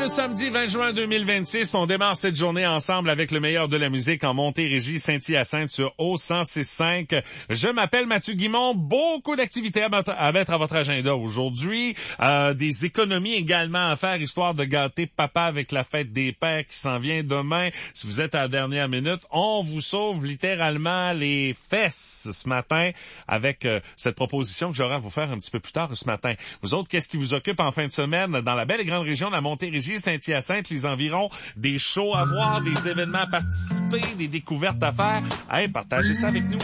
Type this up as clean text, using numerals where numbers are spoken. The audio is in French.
le samedi 20 juin 2026. On démarre cette journée ensemble avec le meilleur de la musique en Montérégie, Saint-Hyacinthe sur O106.5. Je m'appelle Mathieu Guimond. Beaucoup d'activités à mettre à votre agenda aujourd'hui. Des économies également à faire, histoire de gâter papa avec la fête des pères qui s'en vient demain. Si vous êtes à la dernière minute, on vous sauve littéralement les fesses ce matin avec cette proposition que j'aurai à vous faire un petit peu plus tard ce matin. Vous autres, qu'est-ce qui vous occupe en fin de semaine dans la belle et grande région de la Montérégie, Saint-Hyacinthe, les environs, des shows à voir, des événements à participer, des découvertes à faire? Hey, partagez ça avec nous.